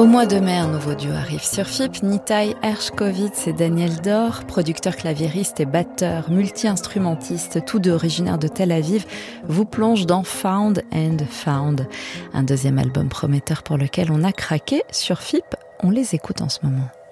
Au mois de mai, un nouveau duo arrive sur FIP. Nitai Hershkovitz et Daniel Dor, producteurs claviéristes et batteurs, multi-instrumentistes, tous deux originaires de Tel Aviv, vous plongent dans Found and Found, un deuxième album prometteur pour lequel on a craqué sur FIP. On les écoute en ce moment.